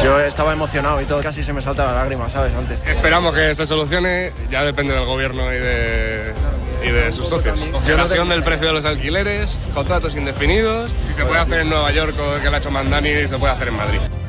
Yo estaba emocionado y todo, casi se me salta la lágrima, ¿sabes? Antes. Esperamos que se solucione, ya depende del gobierno y de sus socios. Congelación del precio de los alquileres, contratos indefinidos. Si se puede hacer en Nueva York, que lo ha hecho Mandani, se puede hacer en Madrid.